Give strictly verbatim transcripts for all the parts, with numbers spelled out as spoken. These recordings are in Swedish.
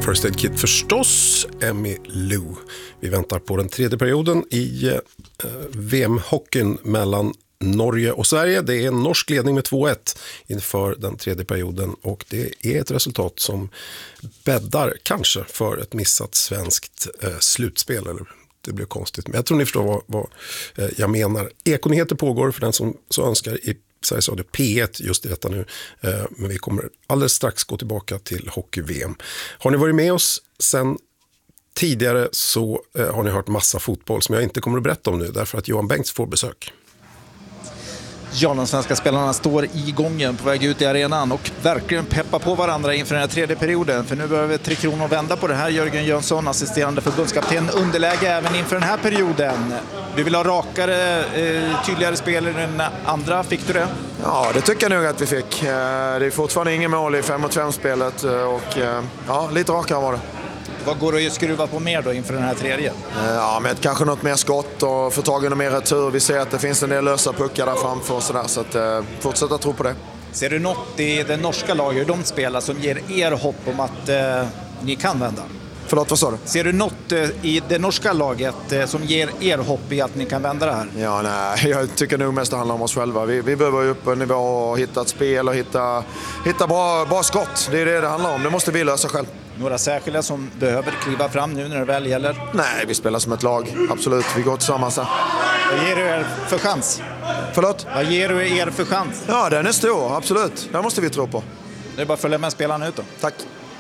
First Aid Kit förstås, Emmy Lou. Vi väntar på den tredje perioden i eh, V M-hockeyn mellan Norge och Sverige. Det är en norsk ledning med två ett inför den tredje perioden och det är ett resultat som bäddar kanske för ett missat svenskt eh, slutspel. Eller, det blir konstigt, men jag tror ni förstår vad, vad eh, jag menar. Ekonyheter pågår för den som så önskar i Sveriges Radio P ett just i detta nu. Eh, men vi kommer alldeles strax gå tillbaka till hockey-V M. Har ni varit med oss sen tidigare så eh, har ni hört massa fotboll som jag inte kommer att berätta om nu därför att Johan Bengts får besök. Ja, de svenska spelarna står i gången på väg ut i arenan och verkligen peppar på varandra inför den här tredje perioden. För nu behöver Tre Kronor vända på det här. Jörgen Jönsson, assisterande förbundskapten, underläge även inför den här perioden. Du vill ha rakare, eh, tydligare spel i den andra. Fick du det? Ja, det tycker jag nog att vi fick. Det är fortfarande ingen mål i fem mot fem-spelet och ja, lite rakare var det. Vad går det att skruva på mer då inför den här tredje? Ja, men kanske något mer skott och få tag i något mer retur. Vi ser att det finns en del lösa puckar där framför och sådär, så att eh, fortsätta tro på det. Ser du något i den norska laget, de spelar, som ger er hopp om att eh, ni kan vända? Förlåt, vad sa du? Ser du något eh, i det norska laget eh, som ger er hopp i att ni kan vända det här? Ja, nej, jag tycker nog mest det handlar om oss själva. Vi, vi behöver upp en nivå och hitta ett spel och hitta, hitta bra, bra skott. Det är det det handlar om. Det måste vi lösa själv. Några särskilda som behöver kliva fram nu när det väl gäller? Nej, vi spelar som ett lag. Absolut, vi går tillsammans här. Vad ger du er för chans? Förlåt? Vad ger du er för chans? Ja, den är stor, absolut. Den måste vi tro på. Det är bara att följa med spelarna ut då. Tack.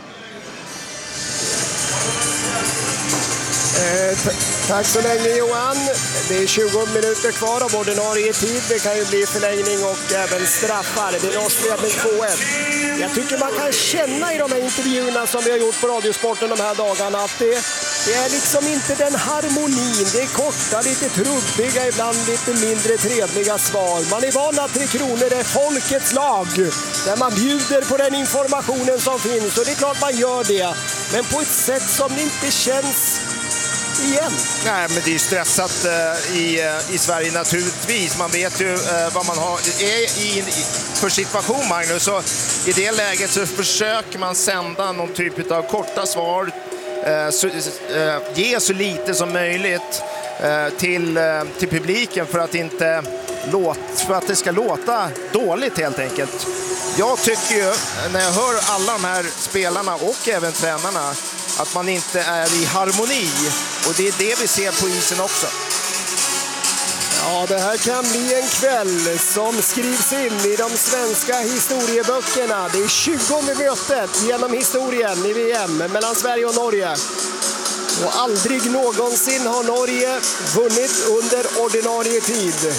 Eh, t- tack så länge Johan. Det är tjugo minuter kvar av ordinarie tid. Det kan ju bli förlängning och även straffar. Det är norsk ledning två ett. Jag tycker man kan känna i de här intervjuerna som vi har gjort på Radiosporten de här dagarna att det, det är liksom inte den harmonin. Det är korta, lite trubbiga, ibland lite mindre trevliga svar. Man är van att Tre Kronor är folkets lag där man bjuder på den informationen som finns och det är klart man gör det. Men på ett sätt som inte känns igen. Nej, men det är stressat uh, i, uh, i Sverige naturligtvis. Man vet ju uh, vad man har är i, i, för situation, Magnus. Så i det läget så försöker man sända någon typ av korta svar. Uh, så, uh, ge så lite som möjligt uh, till, uh, till publiken för att, inte låt, för att det ska låta dåligt helt enkelt. Jag tycker ju, när jag hör alla de här spelarna och även tränarna, att man inte är i harmoni. Och det är det vi ser på isen också. Ja, det här kan bli en kväll som skrivs in i de svenska historieböckerna. Det är tjugonde mötet genom historien i V M mellan Sverige och Norge. Och aldrig någonsin har Norge vunnit under ordinarie tid.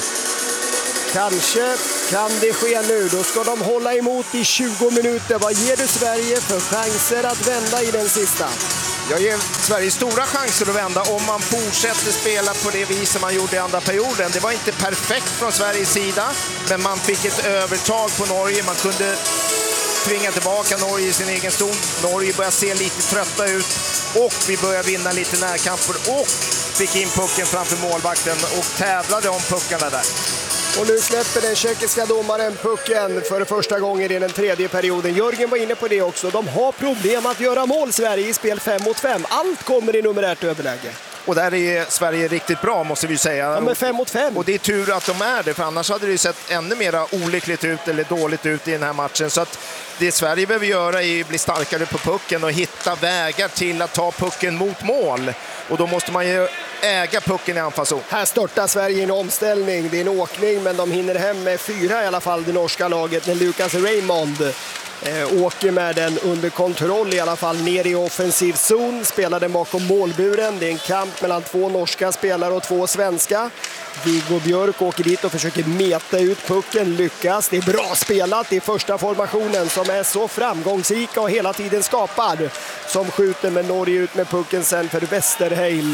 Kanske kan det ske nu. Då ska de hålla emot i tjugo minuter. Vad ger du Sverige för chanser att vända i den sista? Jag ger Sverige stora chanser att vända om man fortsätter spela på det viset man gjorde i andra perioden. Det var inte perfekt från Sveriges sida, men man fick ett övertag på Norge. Man kunde tvinga tillbaka Norge i sin egen zon. Norge börjar se lite trötta ut och vi börjar vinna lite närkamper och fick in pucken framför målvakten och tävlade om puckarna där. Och nu släpper den tjeckiska domaren pucken för första gången i den tredje perioden. Jörgen var inne på det också. De har problem att göra mål, Sverige, i spel fem mot fem. Allt kommer i numerärt överläge. Och där är Sverige riktigt bra, måste vi säga. Ja, men fem mot fem. Och det är tur att de är det, för annars hade det ju sett ännu mer olyckligt ut eller dåligt ut i den här matchen. Så att det Sverige behöver göra är att bli starkare på pucken och hitta vägar till att ta pucken mot mål. Och då måste man ju äga pucken i anfallszon. Här startar Sverige i en omställning. Det är en åkning, men de hinner hem med fyra i alla fall, det norska laget, när Lucas Raymond eh, åker med den under kontroll i alla fall ner i offensiv zon. Spelar den bakom målburen. Det är en kamp mellan två norska spelare och två svenska. Viggo Björk åker dit och försöker meta ut pucken. Lyckas. Det är bra spelat i första formationen som är så framgångsrika och hela tiden skapar. Som skjuter med Norge ut med pucken sen för Westerheim.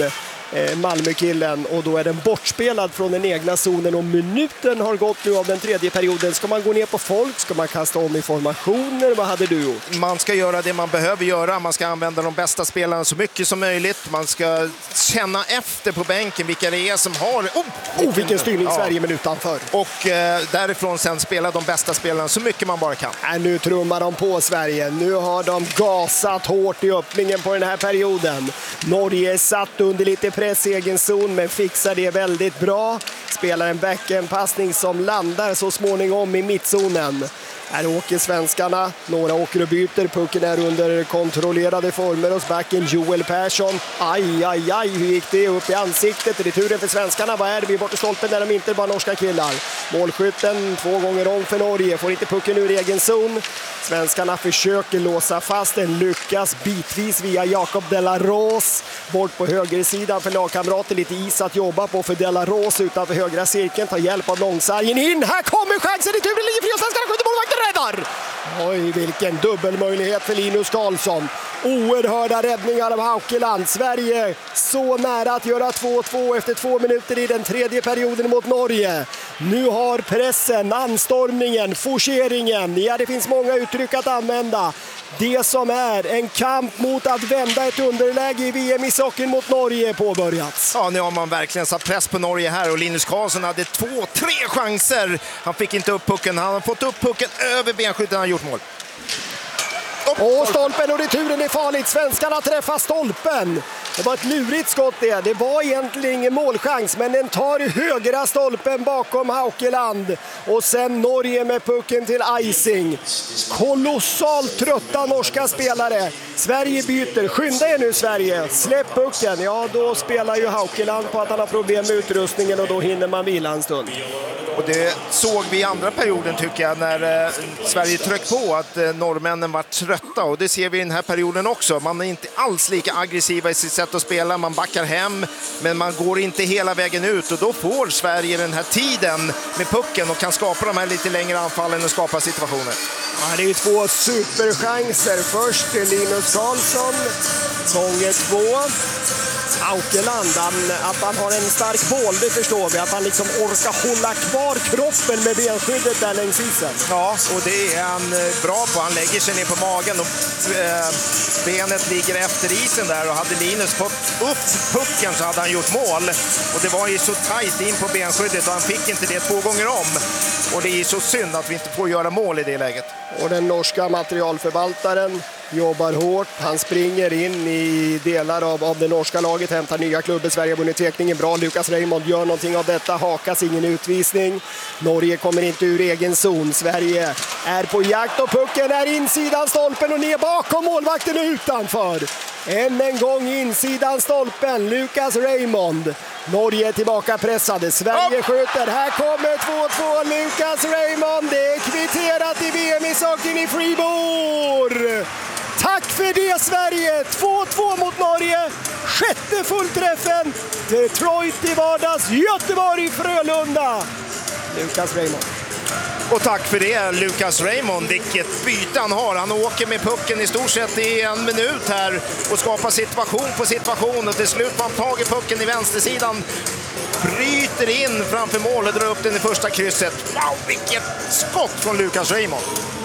eh, Malmökillen, och då är den bortspelad från den egna zonen och minuten har gått nu av den tredje perioden. Ska man gå ner på folk? Ska man kasta om i formationer? Vad hade du gjort? Man ska göra det man behöver göra. Man ska använda de bästa spelarna så mycket som möjligt. Man ska känna efter på bänken vilka det är som har... Oh, oh vilken styrning ja. Sverige men utanför. Och eh, därifrån sen spela de bästa spelarna så mycket man bara kan. Äh, nu trummar de på Sverige. Nu har de gasat hårt i öppningen på den här perioden. Norge är satt under lite press i egen zon men fixar det väldigt bra. Spelar en backhandpassning som landar så småningom i mittzonen. Här åker svenskarna, några åker och byter, pucken är under kontrollerade former hos backen Joel Persson. Aj, aj, aj, hur gick det upp i ansiktet? Returen för svenskarna, vad är det? Vi är bort i stolpen där de inte bara norska killar. Målskytten två gånger om för Norge, får inte pucken ur egen zon. Svenskarna försöker låsa fast den, lyckas bitvis via Jakob De La Rose. Bort på högersidan för lagkamrater, lite is att jobba på för De La Rose utanför högra cirkeln, tar hjälp av långsargen in. Här kommer chansen, i turen ligger fri och svenskarna skjuter, målvakten räddar! Oj, vilken dubbelmöjlighet för Linus Karlsson. Oerhörda räddningar av Haukeland. Sverige så nära att göra två två efter två minuter i den tredje perioden mot Norge. Nu har pressen, anstormningen, forceringen, ja det finns många uttryck att använda. Det som är en kamp mot att vända ett underläge i V M i socken mot Norge påbörjats. Ja, nu har man verkligen satt press på Norge här och Linus Karlsson hade två, tre chanser. Han fick inte upp pucken, han har fått upp pucken över benskytten, han har gjort mål. Och stolpen och returen är farligt. Svenskarna träffar stolpen. Det var ett lurigt skott det. Det var egentligen ingen målchans, men den tar i högra stolpen bakom Haukeland. Och sen Norge med pucken till icing. Kolossalt trötta norska spelare. Sverige byter. Skynda er nu Sverige. Släpp pucken. Ja, då spelar ju Haukeland på att han har problem med utrustningen och då hinner man vila en stund. Och det såg vi i andra perioden tycker jag när eh, Sverige tryck på att eh, norrmännen var trötta, och det ser vi i den här perioden också. Man är inte alls lika aggressiva i sitt sätt att spela, man backar hem men man går inte hela vägen ut och då får Sverige den här tiden med pucken och kan skapa de här lite längre anfallen och skapa situationer. Ja, det är två superchanser. Först till Linus Karlsson, gånger två. Haukeland, att han har en stark boll, det förstår vi. Att han liksom orkar hålla kvar kroppen med benskyddet där längs isen. Ja, och det är han bra på. Han lägger sig ner på magen och eh, benet ligger efter isen där. Och hade Linus fått upp pucken så hade han gjort mål. Och det var ju så tajt in på benskyddet och han fick inte det två gånger om. Och det är så synd att vi inte får göra mål i det läget. Och den norska materialförvaltaren jobbar hårt. Han springer in i delar av, av det norska laget, hämtar nya klubben. Sverige har vunnit teckningen bra. Lukas Raymond gör någonting av detta. Hakas, ingen utvisning. Norge kommer inte ur egen zon. Sverige är på jakt och pucken är insidan stolpen och ner bakom målvakten och utanför. Än en gång insidan stolpen. Lukas Raymond. Norge är tillbaka pressade. Sverige skjuter. Här kommer två två. Lukas Raymond. Det är kvitterat i V M i socken i Fribourg. Tack för det Sverige! två två mot Norge. Sjätte fullträffen. Detroit i vardags. Göteborg, Frölunda. Lukas Raymond. Och tack för det Lukas Raymond, vilket byte han har. Han åker med pucken i stort sett i en minut här och skapar situation på situation. Och till slut får han tag i pucken i vänstersidan. Bryter in framför mål och drar upp den i första krysset. Wow, vilket skott från Lukas Raymond!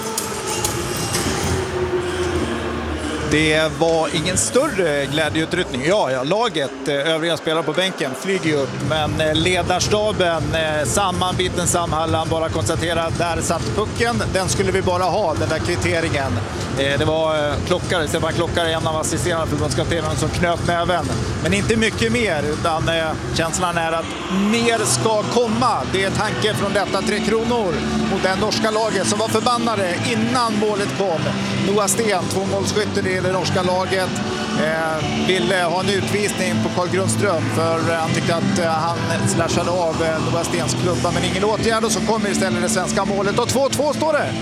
Det var ingen större glädjeutryckning. Ja, ja, laget, övriga spelare på bänken flyger upp. Men ledarstaben, sammanbiten Samhallan, bara konstaterar att där satt pucken. Den skulle vi bara ha, den där kvitteringen. Det var Klockare, Stefan Klockare, en av assisterande förbundskaptenen som knöt näven. Men inte mycket mer, utan känslan är att mer ska komma. Det är tanken från detta Tre Kronor mot det norska laget som var förbannade innan målet kom. Noah Sten, två målskytter i det norska laget, eh, ville ha en utvisning på Carl Grundström för han tyckte att eh, han slashade av eh, Noah Stens klubba, men ingen åtgärd, och så kommer istället det svenska målet och två två står det.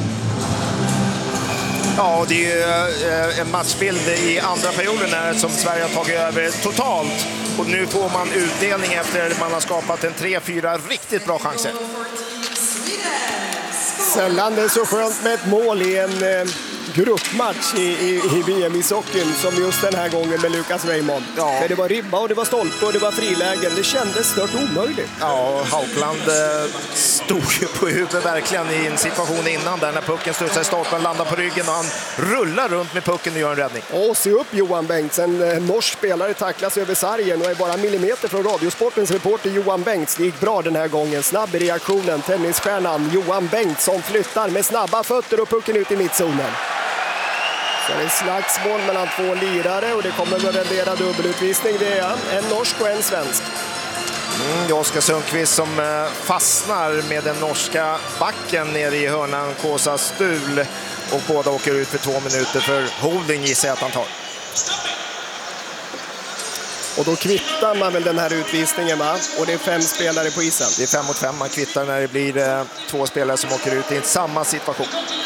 Ja, och det är ju en matchbild i andra perioden här som Sverige har tagit över totalt. Och nu får man utdelning efter att man har skapat en tre fyra riktigt bra chanser. Sällan det är så skönt med ett mål i en, gruppmatch i, i, i V M-ishockeyn som just den här gången med Lucas Raymond. Ja. Det var ribba och det var stolpe och det var frilägen. Det kändes stört omöjligt. Ja, Haukeland eh, stod ju på huvudet verkligen i en situation innan där när pucken studsar i stolpen, landar på ryggen och han rullar runt med pucken och gör en räddning. Och se upp Johan Bengts, en eh, norsk spelare tacklas över sargen och är bara millimeter från Radiosportens reporter Johan Bengts. Det gick bra den här gången, snabb i reaktionen. Tennisstjärnan Johan Bengts som flyttar med snabba fötter och pucken ut i mittzonen. Så det är slagsmål mellan två lirare och det kommer att rendera dubbelutvisning. Det är en norsk och en svensk. Mm, Oskar Sundqvist som eh, fastnar med den norska backen nere i hörnan Kåsa Stul och båda åker ut för två minuter för holding gissar jag att han tar. Och då kvittar man väl den här utvisningen, va? Och det är fem spelare på isen. Det är fem mot fem, man kvittar när det blir eh, två spelare som åker ut i samma situation.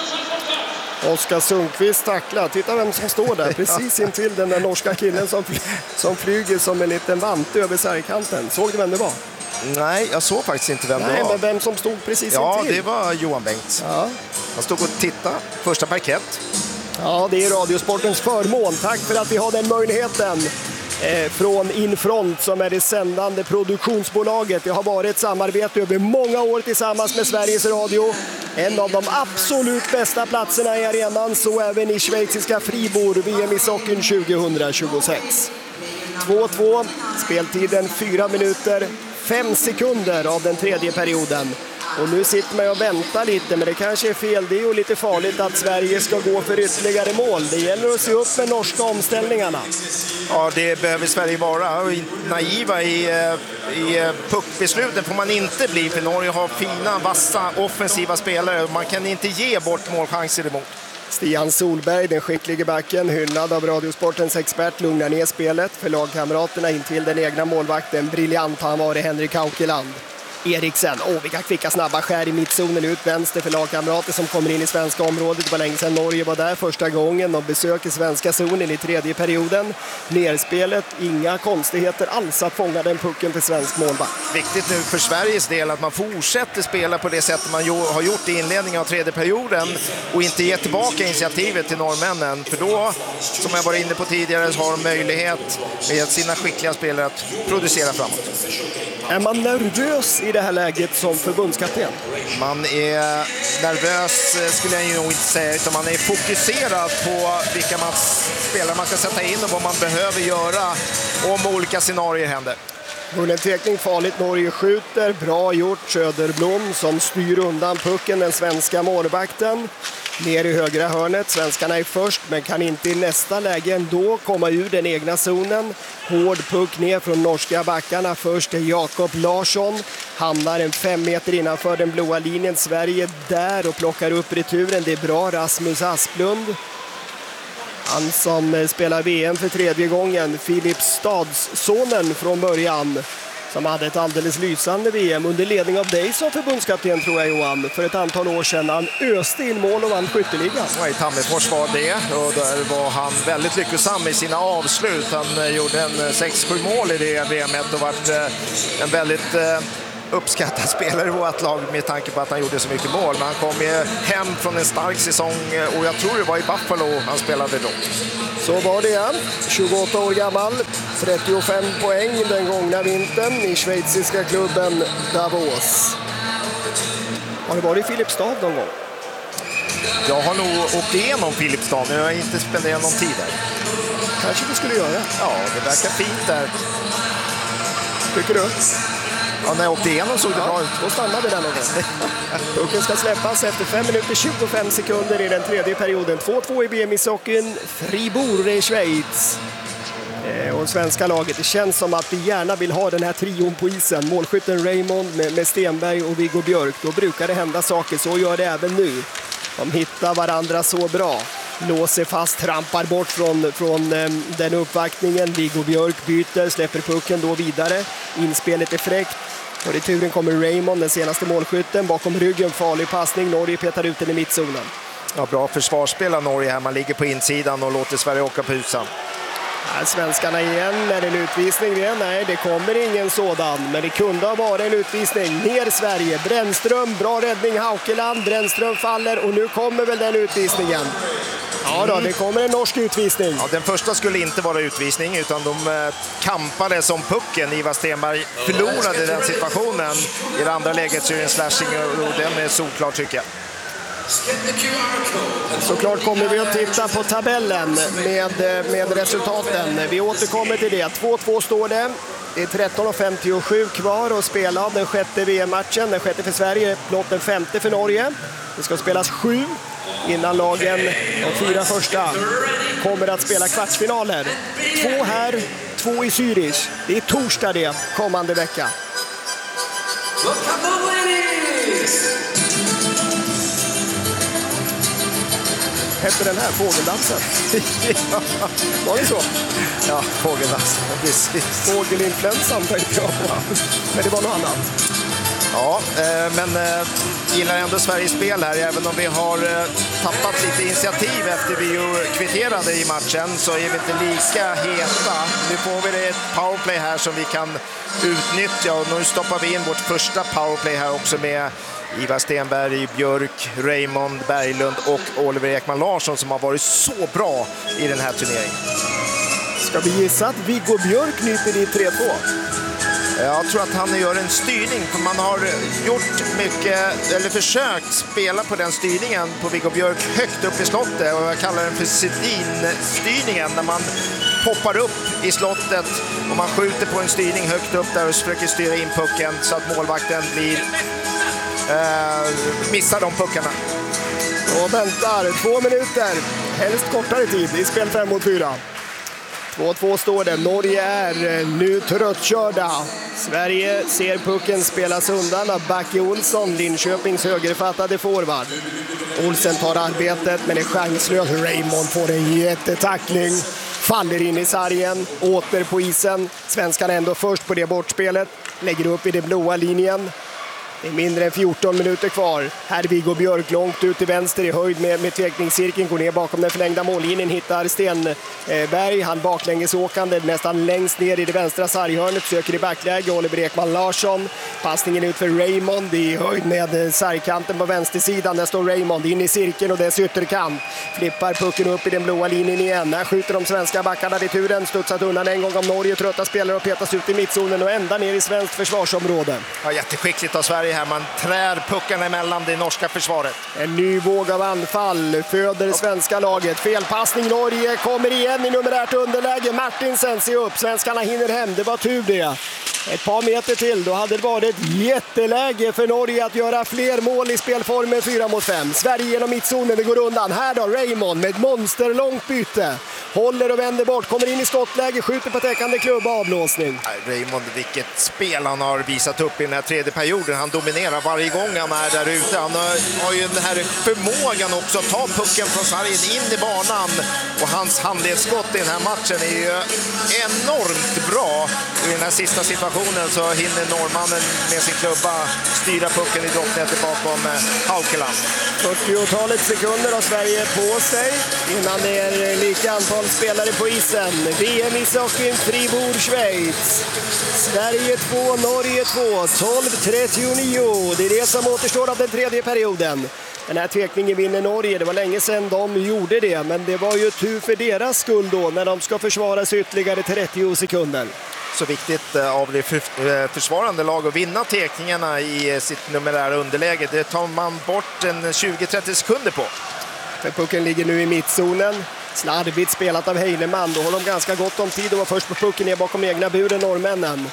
Oskar Sundqvist tacklar. Titta vem som står där. Precis intill den där norska killen som, fly som flyger som en liten vante över sargkanten. Såg du vem det var? Nej, jag såg faktiskt inte vem Nej, det var. men vem som stod precis ja, intill? Ja, det var Johan Bengts. Ja. Han stod och tittade. Första parkett. Ja, det är Radiosportens förmån. Tack för att vi har den möjligheten. Eh, från Infront som är det sändande produktionsbolaget. Det har varit ett samarbete över många år tillsammans med Sveriges Radio. En av de absolut bästa platserna i arenan, så även i schweiziska Fribourg, V M-ishockeyn tjugohundratjugosex. två två, speltiden fyra minuter, fem sekunder av den tredje perioden. Och nu sitter man och väntar lite, men det kanske är fel. Det är ju lite farligt att Sverige ska gå för ytterligare mål. Det gäller att se upp med norska omställningarna. Ja, det behöver Sverige vara. Naiva i, i puckbesluten får man inte bli, för Norge har fina, vassa, offensiva spelare. Man kan inte ge bort målchanser emot. Stian Solberg, den skicklige backen, hyllad av Radiosportens expert, lugnar ner spelet för lagkamraterna in till den egna målvakten. Briljant har han varit, Henrik Haukeland. Eriksen, åh vilka kvicka snabba skär i mittzonen ut vänster för lagkamrater som kommer in i svenska området. Det var länge sedan Norge var där första gången och besöker svenska zonen i tredje perioden. Nerspelet, inga konstigheter alls att fånga den pucken till svensk målback. Viktigt nu för Sveriges del att man fortsätter spela på det sättet man har gjort i inledningen av tredje perioden och inte ge tillbaka initiativet till norrmännen. För då, som jag var inne på tidigare, så har de möjlighet med sina skickliga spelare att producera framåt. Är man nervös i det här läget som förbundskapten? Man är nervös skulle jag nog inte säga, utan man är fokuserad på vilka man spelare man ska sätta in och vad man behöver göra om olika scenarier händer. Tekning farligt, Norge skjuter, bra gjort Söderblom som styr undan pucken, den svenska målvakten. Ner i högra hörnet, svenskarna är först men kan inte i nästa läge ändå komma ur den egna zonen. Hård puck ner från norska backarna, först är Jakob Larsson. Hamnar en fem meter innanför den blåa linjen, Sverige där och plockar upp returen, det är bra, Rasmus Asplund. Han som spelar V M för tredje gången, Filip Stadssonen från början, som hade ett alldeles lysande V M under ledning av dig som förbundskapten, tror jag Johan, för ett antal år sedan. Han öste in mål och vann skytteligan. Ja, i Tammerfors var det, och där var han väldigt lyckosam i sina avslut. Han gjorde en sex sju mål i det V M-et och varit en väldigt uppskattad spelare i vårt lag med tanke på att han gjorde så mycket mål. Men han kom hem från en stark säsong och jag tror det var i Buffalo han spelade då. Så var det, tjugoåtta år gammal, trettiofem poäng den gångna vintern i schweiziska klubben Davos. Har du varit i Filipstad någon gång? Jag har nog åkt igenom Filipstad, men jag har inte spenderat någon tid där. Kanske du skulle göra. Ja, det verkar fint där. Tycker du? Ja, när jag åkte igenom såg det ja, bra ut. Då stannade vi där någon gång. Pucken ska släppas efter fem minuter tjugofem sekunder i den tredje perioden. två två i V M-ishockeyn, Fribourg i Schweiz. Eh, och svenska laget, det känns som att vi gärna vill ha den här trion på isen. Målskytten Raymond med, med Stenberg och Viggo Björk. Då brukar det hända saker, så gör det även nu. De hittar varandra så bra. Låser fast, trampar bort från, från eh, den uppvaktningen. Viggo Björk byter, släpper pucken då vidare. Inspelet är fräckt. Och i turen kommer Raymond, den senaste målskytten. Bakom ryggen, farlig passning. Norge petar ut den i mittzonen. Ja, bra försvarsspel av Norge här. Man ligger på insidan och låter Sverige åka på husan. Här svenskarna igen, är det en utvisning det? Nej, det kommer ingen sådan. Men det kunde ha varit en utvisning. Ner Sverige, Brännström, bra räddning, Haukeland. Brännström faller och nu kommer väl den utvisningen. Ja då, det kommer en norsk utvisning. Ja, den första skulle inte vara utvisning, utan de eh, kampade som pucken. Ivar Stenberg förlorade den situationen. I det andra läget så är det en slashing och den är solklar, tycker jag. Såklart kommer vi att titta på tabellen med, med resultaten. Vi återkommer till det. två två står det. Det är tretton femtiosju kvar att spela av den sjätte V M-matchen. Den sjätte för Sverige, blott den femte för Norge. Det ska spelas sju innan lagen, de fyra första, kommer att spela kvartsfinaler. Två här, två i Zürich. Det är torsdag det, kommande vecka. Hette den här fågeldansen? Ja. Var det så? Ja, fågeldansen, precis. Fågelinfluensan tänkte jag på. Men det var något annat. Ja, men eh, gillar ändå Sveriges spel här. Även om vi har eh, tappat lite initiativ efter vi ju kvitterade i matchen, så är vi inte lika heta. Nu får vi ett powerplay här som vi kan utnyttja, och nu stoppar vi in vårt första powerplay här också med Ivar Stenberg, Björk, Raymond Berglund och Oliver Ekman Larsson, som har varit så bra i den här turneringen. Ska vi gissa att Viggo Björk nyper i tre två? Jag tror att han gör en styrning, för man har gjort mycket, eller försökt spela på den styrningen på Viggo Björk högt upp i slottet, och jag kallar den för Sedin-styrningen, när man poppar upp i slottet och man skjuter på en styrning högt upp där och försöker styra in pucken så att målvakten blir eh, missar de puckarna. Och väntar två minuter, helst kortare tid i spel fem mot fyra. två två står det. Norge är nu tröttkörda. Sverige ser pucken spelas undan av Backe Olsson, Linköpings högerfattade forward. Olsen tar arbetet, men är chanslös. Raymond får en jättetackling. Faller in i sargen, åter på isen. Svenskarna ändå först på det bortspelet. Lägger upp i den blåa linjen. Det är mindre än fjorton minuter kvar. Här Viggo Björk långt ut till vänster i höjd med, med tvekningscirkeln. Går ner bakom den förlängda mållinjen. Hittar Stenberg. Han baklänges åkande nästan längst ner i det vänstra sarghörnet. Söker i backläge. Oliver Ekman Larsson. Passningen ut för Raymond i höjd med sargkanten på vänstersidan. Där står Raymond in i cirkeln och dess ytterkant. Flippar pucken upp i den blåa linjen igen. Här skjuter de svenska backarna vid turen. Studsat undan en gång av Norge. Trötta spelare och petas ut i mittzonen och ända ner i svenskt försvarsområde. Ja, jätteskickligt av Sverige här. Man trär puckarna emellan det norska försvaret. En ny våg av anfall föder svenska laget. Felpassning, Norge kommer igen i numerärt underläge. Martinsen ser upp. Svenskarna hinner hem. Det var tur det. Ett par meter till, då hade det varit ett jätteläge för Norge att göra fler mål i spelformen fyra mot fem. Sverige genom mittzonen, det går undan. Här då Raymond med ett monsterlångt byte. Håller och vänder bort, kommer in i skottläge, skjuter på täckande klubba, avblåsning. Raymond, vilket spel han har visat upp i den här tredje perioden. Han dominerar varje gång han är där ute. Han har ju den här förmågan också att ta pucken från sargen in i banan. Och hans handledsskott i den här matchen är ju enormt bra. I den här sista situationen så hinner norrmannen med sin klubba styra pucken i droppnätet bakom Haukeland. fyrtiotalet sekunder har Sverige på sig innan det är lika antal spelare på isen. V M ishockeyn Fribourg, Schweiz. Sverige två, Norge två, tolv trettionio. Det är det som återstår av den tredje perioden. Den här tvekningen vinner Norge. Det var länge sedan de gjorde det, men det var ju tur för deras skull då när de ska försvara sig ytterligare trettio sekunder. Så viktigt av det försvarande lag att vinna tekningarna i sitt numerära underläge. Det tar man bort en tjugo till trettio sekunder på. För pucken ligger nu i mittzonen. Slarvigt spelat av Heinemann. Då har de ganska gott om tid och var först på pucken ner bakom egna buren, norrmännen.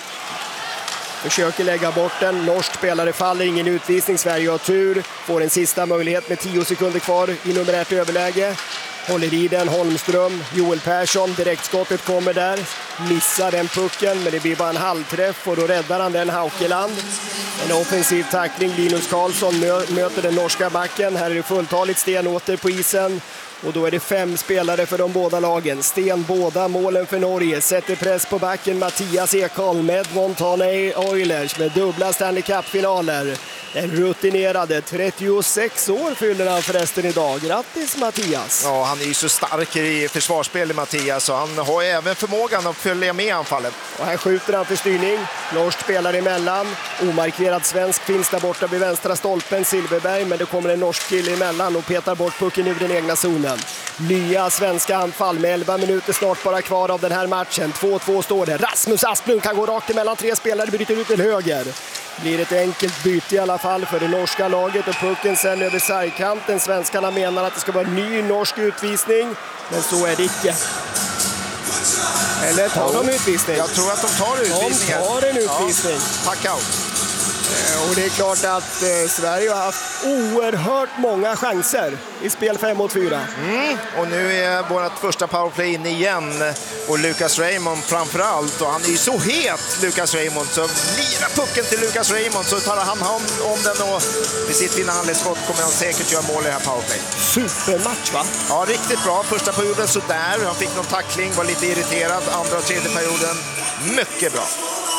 Försöker lägga bort den. Norsk spelare faller, ingen utvisning. Sverige har tur. Får en sista möjlighet med tio sekunder kvar i numerärt överläge. Håller i den Holmström, Joel Persson, direktskottet kommer där. Missar den pucken, men det blir bara en halvträff och då räddar han den Haukeland. En offensiv tackling, Linus Karlsson mö- möter den norska backen. Här är det fulltaligt, Sten åter på isen. Och då är det fem spelare för de båda lagen. Sten båda målen för Norge. Sätter press på backen Mattias Ekholm med Montana Oilers med dubbla Stanley Cup-finaler. Den rutinerade, trettiosex år fyller han förresten idag. Grattis Mattias! Ja, han är ju så stark i försvarsspel i Mattias, så han har även förmågan att följa med anfallet. Och här skjuter han för styrning. Norsk spelar emellan. Omarkerad svensk finns där borta vid vänstra stolpen, Silverberg, men det kommer en norsk kille emellan och petar bort pucken ur den egna zonen. Nya svenska anfall med elva minuter snart bara kvar av den här matchen. två två står det. Rasmus Asplund kan gå rakt emellan tre spelare, bryter ut till höger. Blir ett enkelt byte i alla fall för det norska laget och pucken sen över sargkanten. Svenskarna menar att det ska vara en ny norsk utvisning, men så är det icke. Eller tar de utvisning? Jag tror att de tar utvisning. De tar en utvisning. Ja, pack out. Och det är klart att eh, Sverige har haft oerhört många chanser i spel fem mot fyra. Mm. Och nu är vårt första powerplay inne igen. Och Lucas Raymond framförallt. Och han är ju så het, Lucas Raymond. Så lirar pucken till Lucas Raymond så tar han hand om den. Och med sitt vinnande skott kommer han säkert göra mål i det här powerplay. Supermatch, va? Ja, riktigt bra. Första perioden så där. Han fick någon tackling, var lite irriterad. Andra och tredje perioden, mycket bra.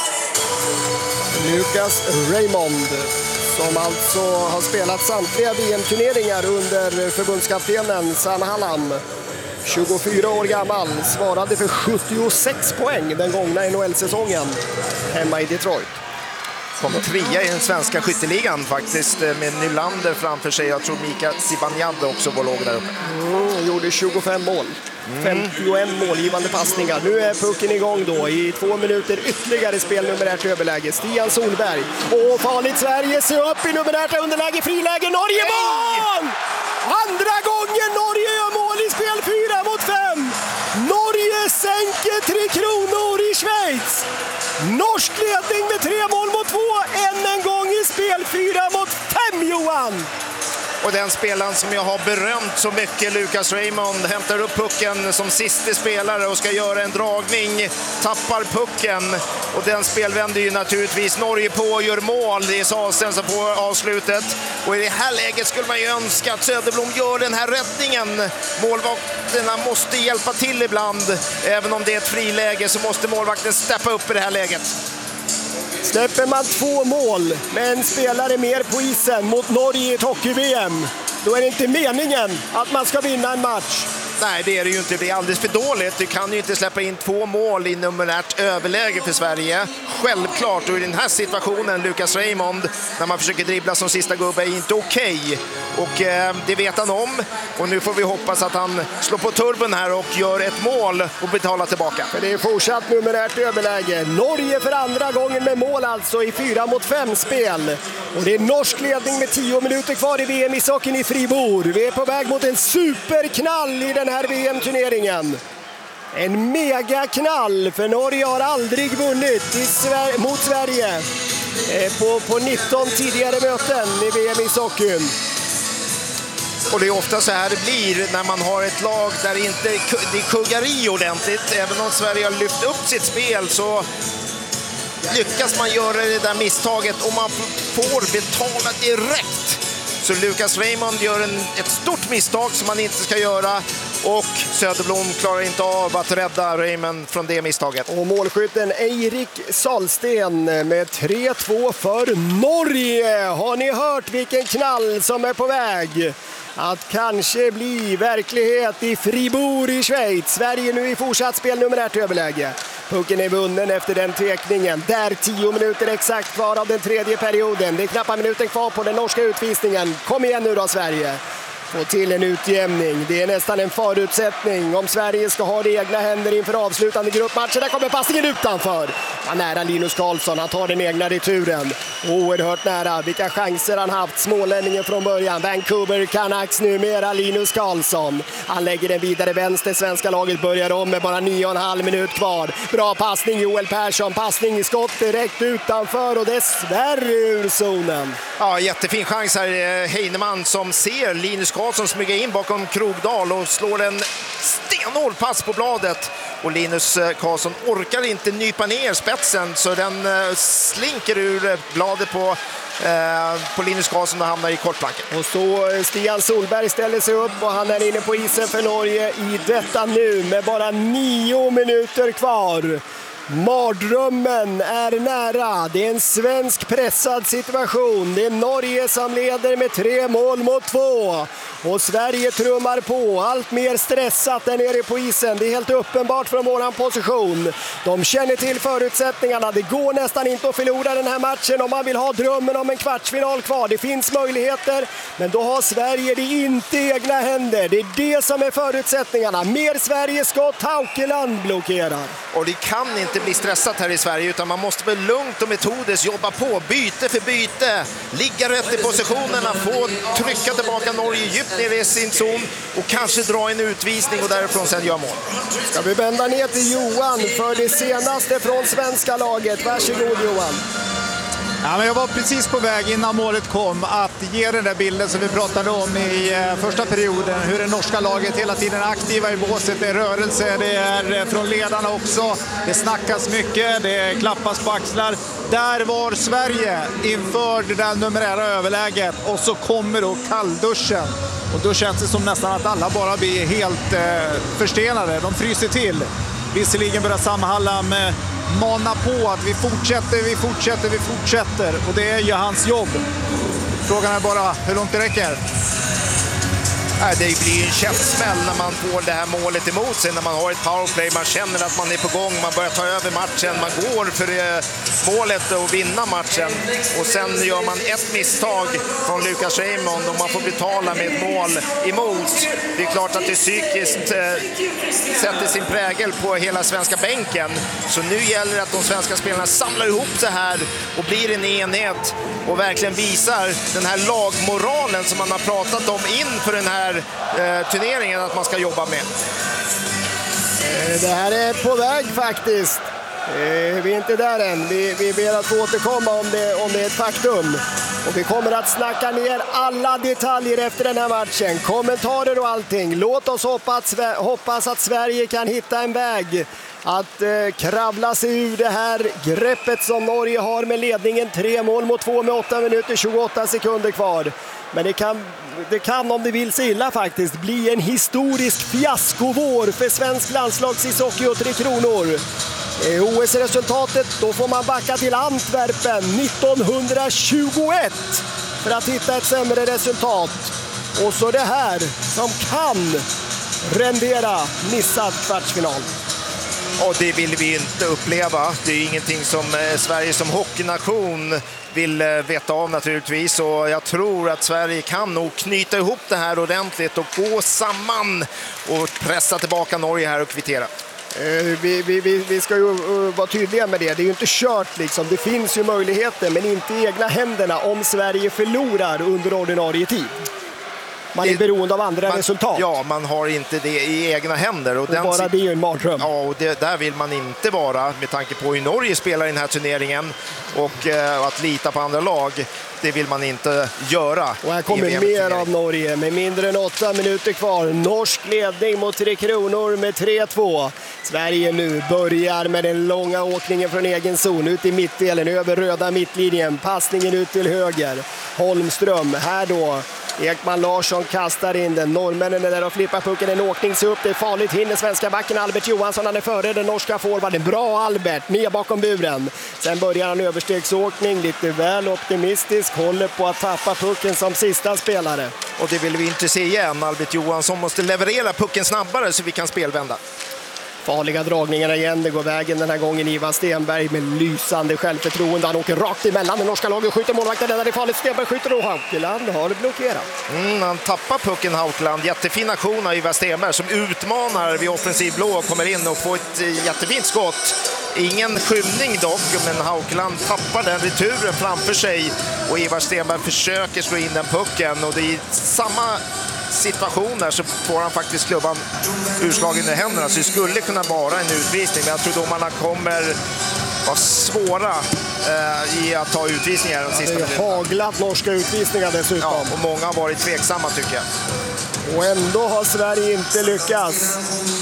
Lucas Raymond, som alltså har spelat samtliga V M-turneringar under förbundskaptenen Sam Hallam. tjugofyra år gammal, svarade för sjuttiosex poäng den gångna N H L-säsongen hemma i Detroit. Kom trea i den svenska skytteligan faktiskt, med Nylander framför sig. Jag tror Mika Zibanejad också var låg där uppe. Mm, gjorde tjugofem mål. Mm. femtioen målgivande passningar. Nu är pucken igång då i två minuter ytterligare spel numerärt överläge. Stian Solberg. Åh, farligt Sverige. Se upp i numerärt underläge. Friläge. Norge mål! Andra gången Norge gör mål i spel fyra mot fem. Norge sänker Tre Kronor i Schweiz. Norsk ledning med tre mål mot två. Än en gång i spel fyra mot fem, Johan. Och den spelaren som jag har berömt så mycket, Lucas Raymond, hämtar upp pucken som sista spelare och ska göra en dragning, tappar pucken. Och den spel vänder ju naturligtvis Norge på och gör mål. Det är Sahlström på avslutet. Och i det här läget skulle man ju önska att Söderblom gör den här räddningen. Målvakterna måste hjälpa till ibland. Även om det är ett friläge så måste målvakten steppa upp i det här läget. Släpper man två mål med en spelare mer på isen mot Norge i ett hockey-V M, då är det inte meningen att man ska vinna en match. Nej, det är det ju inte. Det är alldeles för dåligt. Du kan ju inte släppa in två mål i numerärt överläge för Sverige. Självklart, och i den här situationen, Lucas Raymond, när man försöker dribbla som sista gubbe, är inte okej. Okay. Och eh, det vet han om. Och nu får vi hoppas att han slår på turben här och gör ett mål och betalar tillbaka. För det är fortsatt numerärt överläge. Norge för andra gången med mål alltså i fyra mot fem spel. Och det är norsk ledning med tio minuter kvar i V M-ishockeyn i Fribourg. Vi är på väg mot en superknall i den här V M-turneringen. En megaknall, för Norge har aldrig vunnit i Sver- mot Sverige eh, på, på nitton tidigare möten i V M-ishockeyn. Och det är ofta så här det blir när man har ett lag där inte det kuggar i ordentligt. Även om Sverige har lyft upp sitt spel så lyckas man göra det där misstaget och man får betala direkt. Så Lucas Raymond gör en, ett stort misstag som man inte ska göra. Och Söderblom klarar inte av att rädda Raymond från det misstaget. Och målskytten Eirik Salsten med tre två för Norge. Har ni hört vilken knall som är på väg att kanske bli verklighet i Fribourg i Schweiz? Sverige nu i fortsatt spel numerärt överläge. Pucken är vunnen efter den tvekningen. Där tio minuter exakt kvar av den tredje perioden. Det är knappt minuten kvar på den norska utvisningen. Kom igen nu då, Sverige. Få till en utjämning. Det är nästan en förutsättning om Sverige ska ha det i egna händer inför avslutande gruppmatcher. Där kommer passningen utanför. Ja, nära Linus Karlsson. Han tar den egna returen. Oerhört nära. Vilka chanser han haft. Smålänningen från början. Vancouver Canucks numera Linus Karlsson. Han lägger den vidare vänster. Svenska laget börjar om med bara nio och en halv minut kvar. Bra passning Joel Persson. Passning i skott direkt utanför och dessvärre ur zonen. Ja, jättefin chans här. Heinemann som ser Linus Karlsson smyga in bakom Krogdal och slår en stenhård pass på bladet. Och Linus Karlsson orkar inte nypa ner spetsen så den slinker ur bladet på, eh, på Linus Karlsson och hamnar i kortplanken. Och så Stian Solberg ställer sig upp och han är inne på isen för Norge i detta nu med bara nio minuter kvar. Mardrömmen är nära. Det är en svensk pressad situation. Det är Norge som leder med tre mål mot två. Och Sverige trummar på. Allt mer stressat där nere på isen. Det är helt uppenbart från våran position. De känner till förutsättningarna. Det går nästan inte att förlora den här matchen om man vill ha drömmen om en kvartsfinal kvar. Det finns möjligheter, men då har Sverige det inte i egna händer. Det är det som är förutsättningarna. Mer Sveriges skott. Haukeland blockerar. Och det kan inte bli stressat här i Sverige, utan man måste väl lugnt och metodiskt jobba på, byte för byte, ligga rätt i positionerna, få trycka tillbaka Norge djupt ner i sin zon och kanske dra en utvisning och därifrån sen gör mål. Ska vi vända ner till Johan för det senaste från svenska laget. Varsågod Johan. Ja, men jag var precis på väg innan målet kom att ge den där bilden som vi pratade om i eh, första perioden. Hur det norska laget hela tiden är aktiva i båset. Det är rörelse, det är eh, från ledarna också. Det snackas mycket, det klappas på axlar. Där var Sverige inför det där numerära överläget. Och så kommer då kallduschen. Och då känns det som nästan att alla bara blir helt eh, förstenade. De fryser till. Visserligen börjar Samhallam eh, mana på att vi fortsätter, vi fortsätter, vi fortsätter. Och det är ju hans jobb. Frågan är bara hur långt det räcker. Det blir en käftsmäll när man får det här målet emot sig, när man har ett powerplay, man känner att man är på gång, man börjar ta över matchen, man går för målet och vinna matchen. Och sen gör man ett misstag från Lucas Raymond och man får betala med ett mål emot. Det är klart att det psykiskt eh, sätter sin prägel på hela svenska bänken. Så nu gäller det att de svenska spelarna samlar ihop det här och blir en enhet och verkligen visar den här lagmoralen som man har pratat om inför den här eh, turneringen att man ska jobba med. Det här är på väg faktiskt. Vi är inte där än. Vi, vi ber att få återkomma om det, om det är ett faktum. Och vi kommer att snacka ner alla detaljer efter den här matchen. Kommentarer och allting. Låt oss hoppas, hoppas att Sverige kan hitta en väg att eh, kravla sig ur det här greppet som Norge har med ledningen. Tre mål mot två med åtta minuter tjugoåtta sekunder kvar. Men det kan, det kan om det vill sig illa faktiskt bli en historisk fiaskovår för svensk landslagsishockey och Tre Kronor. O S-resultatet, då får man backa till Antwerpen nittonhundratjugoett för att hitta ett sämre resultat. Och så det här som kan rendera missad kvartsfinal. Och det vill vi inte uppleva. Det är ingenting som eh, Sverige som hockeynation vill eh, veta av naturligtvis. Och jag tror att Sverige kan nog knyta ihop det här ordentligt och gå samman och pressa tillbaka Norge här och kvittera. Vi, vi, vi, vi ska ju uh, vara tydliga med det. Det är ju inte kört liksom. Det finns ju möjligheter, men inte i egna händerna om Sverige förlorar under ordinarie tid. Man är det, beroende av andra man, resultat. Ja, man har inte det i egna händer. Och, och den, bara det är ju en mardröm. Ja, och det, där vill man inte vara med tanke på hur Norge spelar i den här turneringen. Och eh, att lita på andra lag, det vill man inte göra. Och här kommer mer av Norge med mindre än åtta minuter kvar. Norsk ledning mot Tre Kronor med tre två. Sverige nu börjar med den långa åkningen från egen zon ut i mittdelen över röda mittlinjen. Passningen ut till höger. Holmström här då. Ekman Larsson kastar in den. Norrmännen är där och flippar pucken. En åkning så upp. Det är farligt. Hinner svenska backen Albert Johansson. Han är före den norska forwarden. Bra Albert. Ner bakom buren. Sen börjar han överstegsåkning. Lite väl optimistisk. Håller på att tappa pucken som sista spelare. Och det vill vi inte se igen. Albert Johansson måste leverera pucken snabbare så vi kan spelvända. Farliga dragningar igen, det går vägen den här gången. Ivar Stenberg med lysande självförtroende. Han åker rakt emellan den norska laget, skjuter målvakten, där det är farligt. Stenberg skjuter och Haukeland har det blockerat. Mm, han tappar pucken Haukeland. Jättefin aktion av Ivar Stenberg som utmanar vid offensiv blå och kommer in och får ett jättefint skott. Ingen skymning dock, men Haukeland tappar den returen framför sig och Ivar Stenberg försöker slå in den pucken och det är samma situationer så får han faktiskt klubban urslagen i händerna, så det skulle kunna vara en utvisning, men jag tror domarna kommer vara svåra eh, i att ta utvisningar den sista minuten. Det är haglat norska utvisningar dessutom. Ja, och många har varit tveksamma tycker jag. Och ändå har Sverige inte lyckats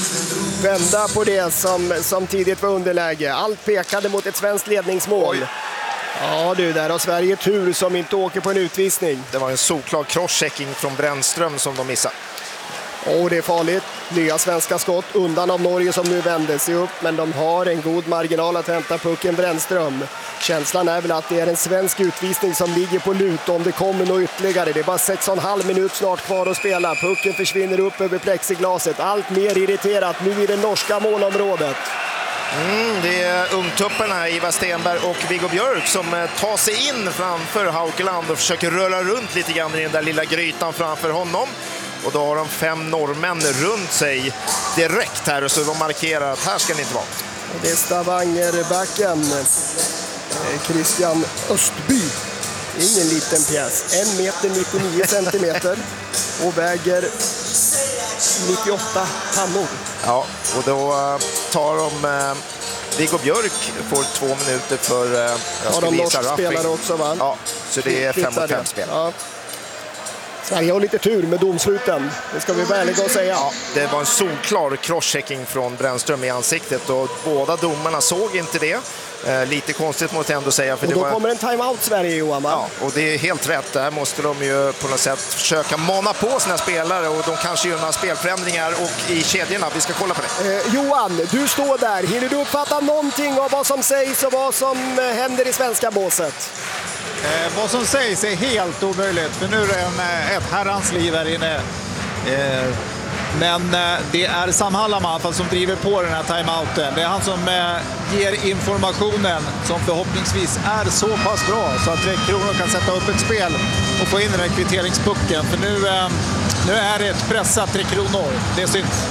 vända på det som, som tidigt var underläge. Allt pekade mot ett svenskt ledningsmål. Oj. Ja du, där har Sverige tur som inte åker på en utvisning. Det var en solklar crosschecking från Brännström som de missade. Och det är farligt. Nya svenska skott undan av Norge som nu vänder sig upp. Men de har en god marginal att hämta pucken Brännström. Känslan är väl att det är en svensk utvisning som ligger på lut om det kommer något ytterligare. Det är bara sex och en halv minut snart kvar att spela. Pucken försvinner upp över plexiglaset. Allt mer irriterat nu i det norska målområdet. Mm, det är ungtupparna Ivar Stenberg och Viggo Björk som tar sig in framför Haukeland och försöker röra runt lite grann i den där lilla grytan framför honom. Och då har de fem norrmän runt sig direkt här och så de markerar att här ska ni inte vara. Och det är Stavangerbacken Christian Östby. Ingen liten pjäs. en meter nittionio centimeter och väger nittioåtta pannor. Ja, och då tar de eh, Viggo Björk får två minuter för eh, jag ja, de norska spelare också, va? Ja, så det är fem mot fem spel. Ja. Sverige har lite tur med domsluten, det ska vi välja att säga. Ja, det var en solklar crosschecking från Brännström i ansiktet och båda domarna såg inte det. Eh, lite konstigt måste jag ändå säga. För och då det var... kommer en timeout Sverige, Johan, va? Ja, och det är helt rätt. Där måste de ju på något sätt försöka mana på sina spelare och de kanske gör några spelförändringar och i kedjorna. Vi ska kolla på det. Eh, Johan, du står där. Hinner du uppfatta någonting av vad som sägs och vad som händer i svenska båset? Eh, vad som sägs är helt omöjligt, för nu är det en, ett herrans liv här inne. Eh, men eh, det är Sam Hallaman som driver på den här timeouten. Det är han som eh, ger informationen som förhoppningsvis är så pass bra så att Tre Kronor kan sätta upp ett spel och få in den här kvitteringspucken. För nu, eh, nu är det ett pressat Tre Kronor. Det syns.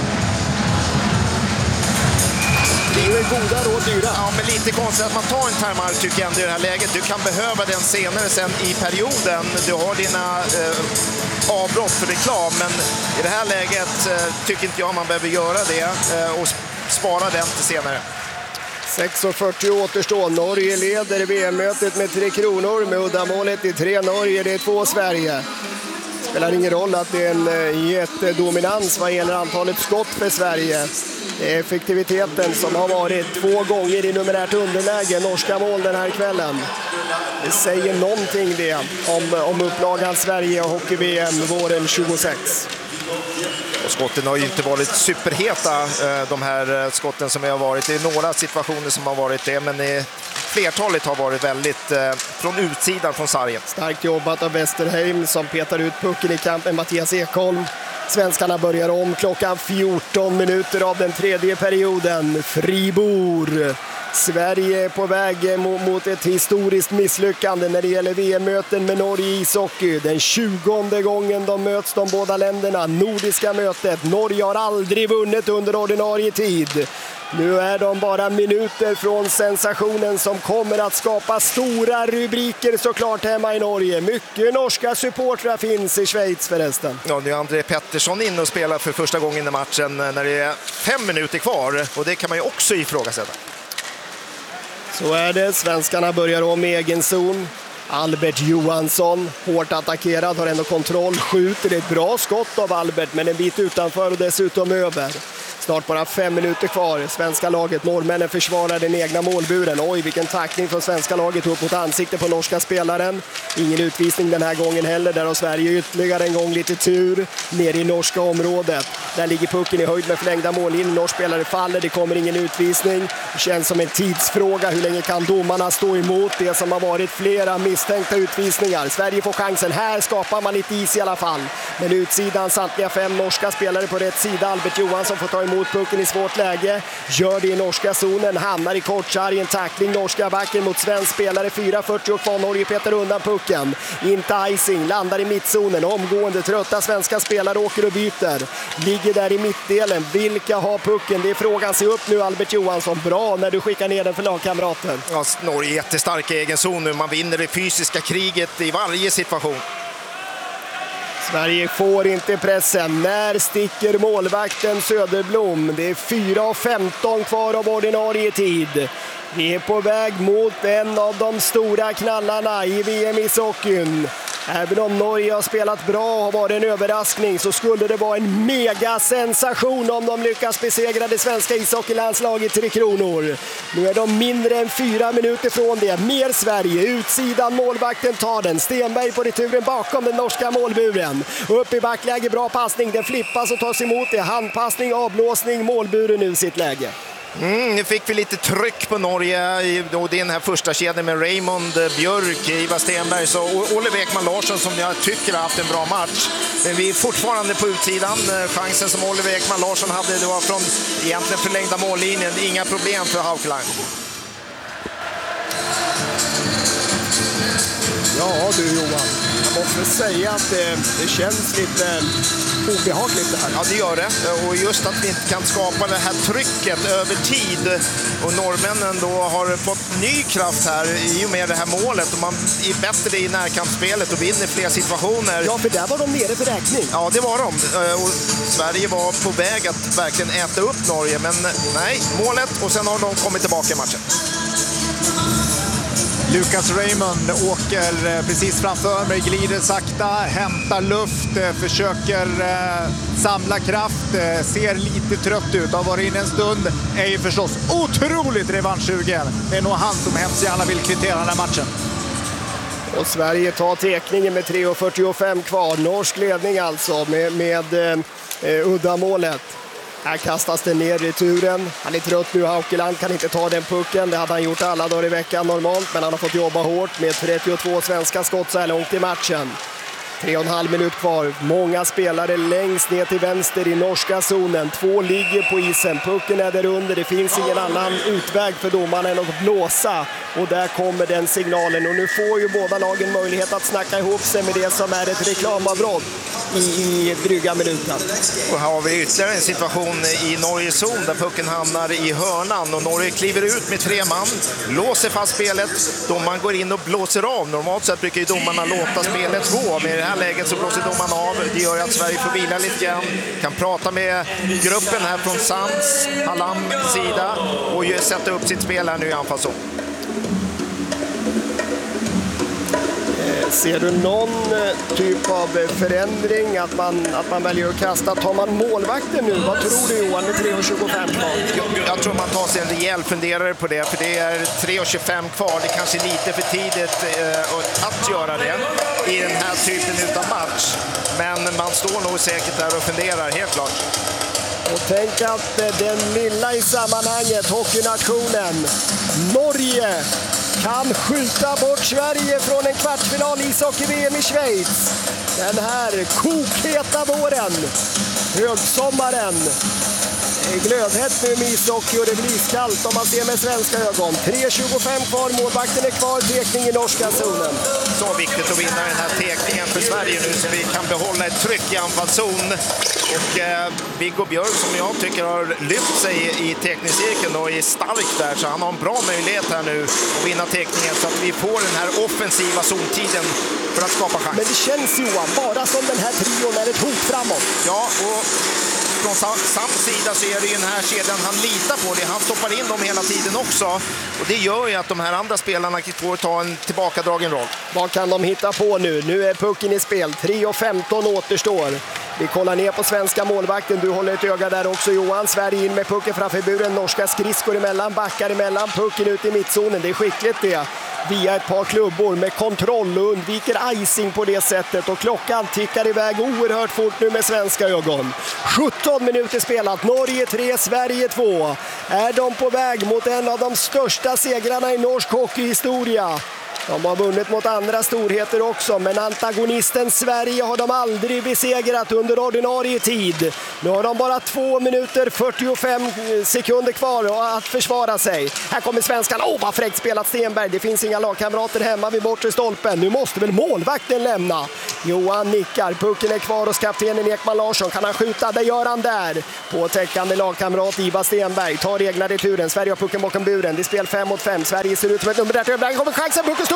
Det är goda råd dyra. Ja, men lite konstigt att man tar en timeout tycker jag ändå i det här läget. Du kan behöva den senare sen i perioden. Du har dina eh, avbrott för reklam, men i det här läget eh, tycker inte jag man behöver göra det eh, och spara den till senare. sex fyrtio återstår. Norge leder V M-mötet med Tre Kronor med uddamålet i tre Norge, det är två Sverige. Det spelar ingen roll att det är en jättedominans vad gäller antalet skott för Sverige. Det är effektiviteten som har varit två gånger i numerärt underläge norska mål den här kvällen. Det säger någonting det om, om upplagan Sverige och hockey-V M våren tjugosex. Och skotten har ju inte varit superheta, de här skotten som vi har varit. Det är några situationer som har varit det, men flertalet har varit väldigt från utsidan från sargen. Starkt jobbat av Westerheim som petar ut pucken i kamp med Mattias Ekholm. Svenskarna börjar om klockan fjorton minuter av den tredje perioden. Fribor. Sverige är på väg mot ett historiskt misslyckande när det gäller V M-möten med Norge i ishockey. Den tjugonde gången de möts de båda länderna. Nordiska mötet. Norge har aldrig vunnit under ordinarie tid. Nu är de bara minuter från sensationen som kommer att skapa stora rubriker såklart hemma i Norge. Mycket norska supportrar finns i Schweiz förresten. Ja, nu är André Pettersson in och spelar för första gången i matchen när det är fem minuter kvar. Och det kan man ju också ifrågasätta. Så är det. Svenskarna börjar om i egen zon. Albert Johansson, hårt attackerad, har ändå kontroll, skjuter. Det är ett bra skott av Albert, men en bit utanför och dessutom över. Snart bara fem minuter kvar. Svenska laget, norrmännen försvarar den egna målburen. Oj, vilken tackling från svenska laget upp mot ansiktet på norska spelaren. Ingen utvisning den här gången heller. Där har Sverige ytterligare en gång lite tur. Ner i norska området. Där ligger pucken i höjd med förlängda mållinjen. Norsk spelare faller, det kommer ingen utvisning. Det känns som en tidsfråga. Hur länge kan domarna stå emot det som har varit flera misstänkta utvisningar? Sverige får chansen. Här skapar man lite is i alla fall. Men utsidan samtliga fem norska spelare på rätt sida. Albert Johansson får ta emot pucken i svårt läge, gör det i norska zonen, hamnar i kortsarg, en tackling norska backen mot svensk spelare, fyra fyrtio kvar, Norge petar undan pucken, inte icing, landar i mittzonen, omgående trötta svenska spelare åker och byter, ligger där i mittdelen, vilka har pucken? Det är frågan, se upp nu Albert Johansson, bra när du skickar ner den för lagkamrater. Ja, Norge är jättestark i egen zon nu, man vinner det fysiska kriget i varje situation. Sverige får inte pressen. När sticker målvakten Söderblom? Det är fyra femton kvar av ordinarie tid. Vi är på väg mot en av de stora knallarna i V M-ishockeyn. Även om Norge har spelat bra och har varit en överraskning så skulle det vara en mega sensation om de lyckas besegra det svenska ishockeylandslaget Tre Kronor. Nu är de mindre än fyra minuter från det. Mer Sverige, utsidan, målvakten tar den. Stenberg på returen bakom den norska målburen. Upp i backläge, bra passning, den flippas och tas emot det. Handpassning, avblåsning, målburen ur sitt läge. Mm, nu fick vi lite tryck på Norge i och den här första kedjan med Raymond Björk, Ivar Stenberg och Oliver Ekman Larsson som jag tycker har haft en bra match. Men vi är fortfarande på utsidan. Chansen som Oliver Ekman Larsson hade, det var från egentligen förlängda mållinjen. Inga problem för Haukeland. Ja du Johan, jag måste säga att det, det känns lite obehagligt det här. Ja, det gör det. Och just att vi inte kan skapa det här trycket över tid. Och norrmännen då har fått ny kraft här i och med det här målet. Och man är bättre i närkampsspelet och vinner fler situationer. Ja, för där var de nere för räkning. Ja, det var de. Och Sverige var på väg att verkligen äta upp Norge. Men nej, målet och sen har de kommit tillbaka i matchen. Lucas Raymond åker precis framför mig, glider sakta, hämtar luft, försöker eh, samla kraft, eh, ser lite trött ut, har varit inne en stund, är ju förstås otroligt revanschsugen. Det är nog han som hemskt gärna vill kvittera den här matchen. Och Sverige tar tekningen med tre fyrtiofem kvar, norsk ledning alltså med, med eh, uddamålet. Här kastas den ner i returen. Han är trött nu, Haukeland kan inte ta den pucken. Det hade han gjort alla dagar i veckan normalt, men han har fått jobba hårt med trettiotvå svenska skott så här långt i matchen. Tre och en halv minut kvar. Många spelare längst ner till vänster i norska zonen. Två ligger på isen. Pucken är där under. Det finns ingen annan utväg för domarna än att blåsa. Och där kommer den signalen. Och nu får ju båda lagen möjlighet att snacka ihop sig med det som är ett reklamavbrott i, i dryga minuten. Och här har vi ytterligare en situation i Norges zon där pucken hamnar i hörnan. Och Norge kliver ut med tre man. Låser fast spelet. Domaren går in och blåser av. Normalt sett brukar ju domarna låta spelet gå. Med det här läget så blåser domaren av. Det gör att Sverige får vila lite grann. Kan prata med gruppen här från Sands, Hallam sida och sätta upp sitt spel här nu i anfallszon. Ser du någon typ av förändring att man, att man väljer att kasta? Tar man målvakten nu? Vad tror du Johan med tre tjugofem kvar? Jag, jag tror man tar sig en rejäl funderare på det, för det är tre tjugofem kvar. Det är kanske lite för tidigt eh, att göra det i den här typen av match. Men man står nog säkert där och funderar, helt klart. Och tänk att den lilla i sammanhanget, hockeynationen, Norge, kan skjuta bort Sverige från en kvartsfinal i ishockey-V M i Schweiz. Den här kokheta våren, högsommaren. Det är glödhett nu med ishockey och det blir iskallt om man ser med svenska ögon. tre tjugofem kvar, målvakten är kvar, tekning i norska zonen. Så viktigt att vinna den här tekningen för Sverige nu så vi kan behålla ett tryck i anfallszon. Och eh, Viggo Björk som jag tycker har lyft sig i, i tekningscirkeln och är stark där, så han har en bra möjlighet här nu att vinna tekningen så att vi får den här offensiva zontiden för att skapa chans. Men det känns Johan, bara som den här trion är ett hot framåt. Ja, och från Sams sida så är det ju den här kedjan han litar på. Det. Han stoppar in dem hela tiden också. Och det gör ju att de här andra spelarna får ta en tillbakadragen roll. Vad kan de hitta på nu? Nu är pucken i spel. tre och femton återstår. Vi kollar ner på svenska målvakten. Du håller ett öga där också Johan. Sverige in med pucken framför buren. Norska skridskor emellan, backar emellan. Pucken ut i mittzonen. Det är skickligt det. Via ett par klubbor med kontroll och undviker icing på det sättet. Och klockan tickar iväg oerhört fort nu med svenska ögon. sjutton minuter spelat. Norge tre, Sverige två. Är de på väg mot en av de största segrarna i norsk hockeyhistoria? De har vunnit mot andra storheter också, men antagonisten Sverige har de aldrig besegrat under ordinarie tid. Nu har de bara två minuter fyrtiofem sekunder kvar att försvara sig. Här kommer svenskan. Åh, vad fräckt spelat Stenberg. Det finns inga lagkamrater hemma vid bortre stolpen. Nu måste väl målvakten lämna. Johan nickar. Pucken är kvar hos kaptenen Ekman Larsson. Kan han skjuta? Det gör han där. Påtäckande lagkamrat Ivar Stenberg tar reglar i turen. Sverige har pucken bakom buren. Det är spel fem mot fem. Sverige ser ut som ett nummer där. Kommer chansen. Pucken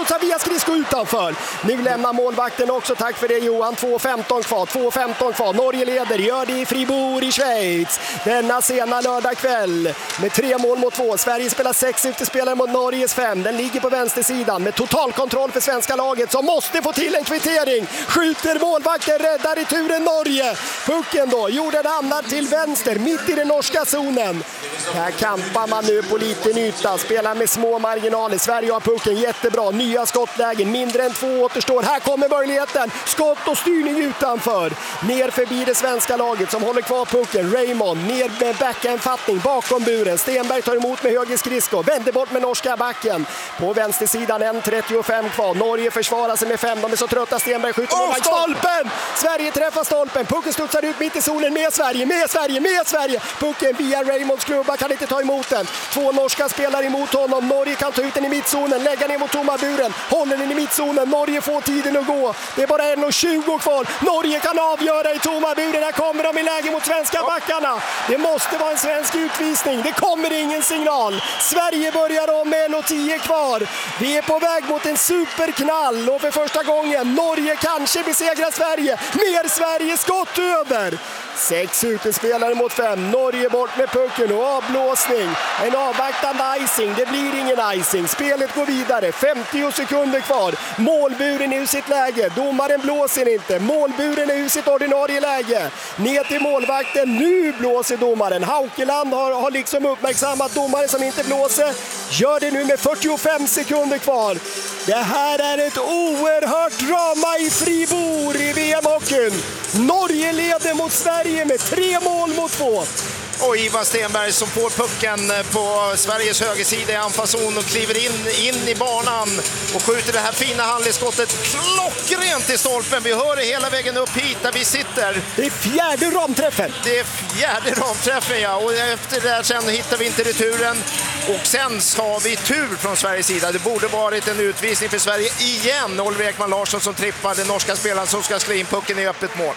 studsar via skridsko utanför. Nu lämnar målvakten också, tack för det Johan. två femton kvar, två femton kvar. Norge leder, gör det i Fribourg i Schweiz. Denna sena lördag kväll med tre mål mot två. Sverige spelar sex utespelare mot Norges fem. Den ligger på vänstersidan med total kontroll för svenska laget som måste få till en kvittering. Skjuter målvakten, räddar i turen Norge. Pucken då, gjorde hamnar till vänster, mitt i den norska zonen. Här kampar man nu på liten yta, spelar med små marginaler. Sverige har pucken, jättebra, nya skottlägen, mindre än två återstår. Här kommer möjligheten, skott och styrning utanför. Ner förbi det svenska laget som håller kvar pucken. Raymond, ner med backhandfattning bakom buren. Stenberg tar emot med höger skridsko, vänder bort med norska backen. På vänstersidan en trettiofem kvar. Norge försvarar sig med fem, de är så trötta. Stenberg skjuter oh, mot stolpen! Sverige träffar stolpen, pucken studsar ut mitt i zonen med Sverige, med Sverige, med Sverige. Pucken via Raymonds klubba, kan inte ta emot den. Två norska spelar emot honom. Norge kan ta ut den i mittzonen, lägga ner mot tomma buren, håller den i mittzonen. Norge får tiden att gå. Det är bara en tjugo kvar. Norge kan avgöra i tomma buren. Här kommer de i läge mot svenska backarna. Det måste vara en svensk utvisning. Det kommer ingen signal. Sverige börjar om med en tio kvar. Vi är på väg mot en superknall och för första gången Norge kanske besegrar Sverige. Mer Sverige skott över. Sex utespelare mot fem. Norge bort med pucken och avblåsning. En avvaktande icing. Det blir ingen icing. Spelet går vidare. femtio sekunder kvar. Målburen är ur sitt läge. Domaren blåser inte. Målburen är ur sitt ordinarie läge. Ner till målvakten. Nu blåser domaren. Haukeland har, har liksom uppmärksammat domaren som inte blåser. Gör det nu med fyrtiofem sekunder kvar. Det här är ett oerhört drama i Fribourg i V M-hockeyn. Norge leder mot Sverige med tre mål mot två. Och Ivar Stenberg som får pucken på Sveriges högersida i anfallszon och kliver in, in i banan och skjuter det här fina handledsskottet klockrent i stolpen. Vi hör det hela vägen upp hit där vi sitter. Det är fjärde ramträffen. Det är fjärde ramträffen, ja. Och efter det där sen hittar vi inte returen. Och sen har vi tur från Sveriges sida. Det borde varit en utvisning för Sverige igen. Oliver Ekman Larsson som trippar den norska spelaren som ska slå in pucken i öppet mål.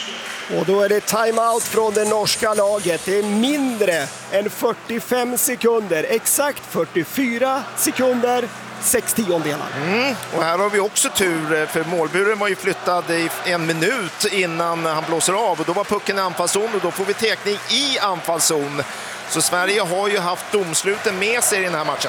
Och då är det timeout från det norska laget. Det är mindre än fyrtiofem sekunder. Exakt fyrtiofyra sekunder, sex tiondelar. Mm. Och här har vi också tur, för målburen var ju flyttad i en minut innan han blåser av. Och då var pucken i anfallszon och då får vi tekning i anfallszon. Så Sverige har ju haft domsluten med sig i den här matchen.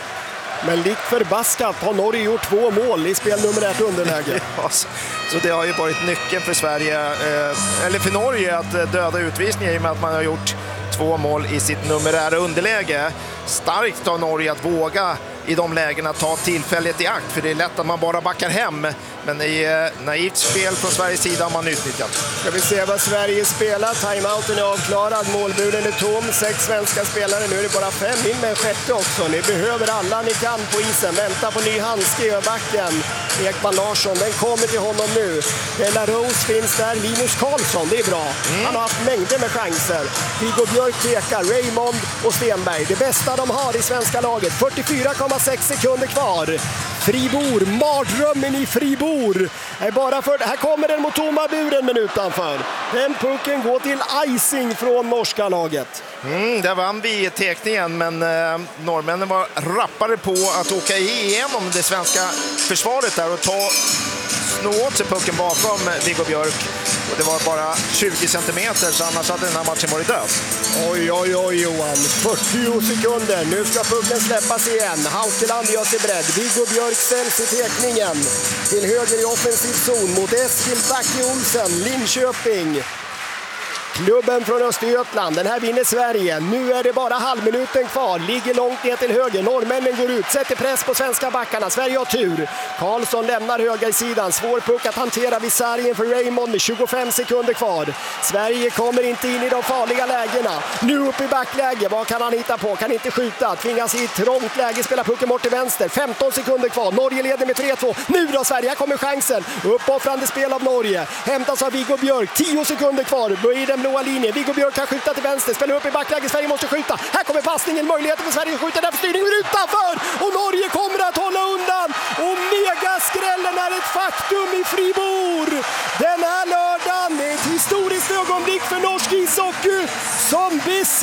Men likt förbaskat har Norge gjort två mål i spel nummer ett underläge. Ja, så det har ju varit nyckeln för Sverige, eh, eller för Norge, att döda utvisningar i och med att man har gjort två mål i sitt numerära underläge. Starkt av Norge att våga i de lägena ta tillfället i akt, för det är lätt att man bara backar hem. Men i eh, naivt spel från Sveriges sida har man utnyttjat. Ska vi se vad Sverige spelar. Timeouten är avklarad, målburen är tom. Sex svenska spelare, nu är det bara fem in med en sjätte också. Ni behöver alla ni kan på isen. Vänta på ny handske i backen. Ekman Larsson, den kommer till honom nu. Bella Rose finns där, Linus Karlsson, det är bra. Mm. Han har haft mängder med chanser. Viggo Björk tekar, Raymond och Stenberg. Det bästa de har i svenska laget. fyrtiofyra komma sex sekunder kvar. Fribourg, mardrömmen i Fribourg. Är bara för, här kommer den mot tomma buren, men utanför. Den pucken går till icing från norska laget. Mm, där vann vi tekningen, men eh, norrmännen var rappare på att åka igenom det svenska försvaret där och ta snå åt sig pucken bakom Viggo Björk. Och det var bara tjugo centimeter, så annars hade den här matchen varit död. Oj, oj, oj Johan. fyrtio sekunder. Nu ska pucken släppas igen. Haukeland gör sig beredd. Viggo Björk ställs i tekningen. Till höger i offensiv zon mot Eskil Backe Olsen, Linköping. Klubben från Östergötland, den här vinner Sverige. Nu är det bara halvminuten kvar, ligger långt ner till höger. Norrmännen går ut, sätter press på svenska backarna. Sverige har tur. Karlsson lämnar högersidan, svår puck att hantera vid sargen för Raymond med tjugofem sekunder kvar. Sverige kommer inte in i de farliga lägena. Nu upp i backläge, vad kan han hitta på? Kan inte skjuta, tvingas i ett trångt läge, spelar pucken bort till vänster. femton sekunder kvar, Norge leder med tre två. Nu då Sverige, här kommer chansen. Uppoffrande spel av Norge, hämtas av Viggo Björk. tio sekunder kvar, börjar den blåa linjen. Viggo Björk kan skjuta till vänster, spelar upp i backläge, Sverige måste skjuta. Här kommer passningen, möjligheten för Sverige att skjuta, där styrningen utanför och Norge kommer att hålla undan. Och megaskrällen är ett faktum i Fribourg. Den här lördagen är ett historiskt ögonblick för norsk ishockey som besegrar